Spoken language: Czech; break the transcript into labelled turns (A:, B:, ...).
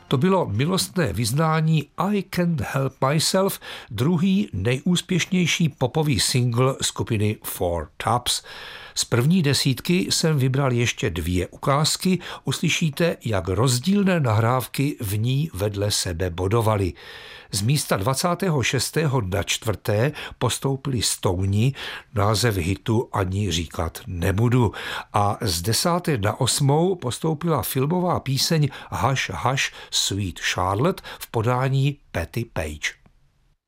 A: To bylo milostné vyznání I Can't Help Myself, druhý nejúspěšnější popový single skupiny Four Tops. Z první desítky jsem vybral ještě 2 ukázky, uslyšíte, jak rozdílné nahrávky v ní vedle sebe bodovaly. Z místa 26. na 4. postoupili Stouni, název hitu ani říkat nebudu. A z 10. na 8. postoupila filmová píseň Hush Hush Sweet Charlotte v podání Patti Page.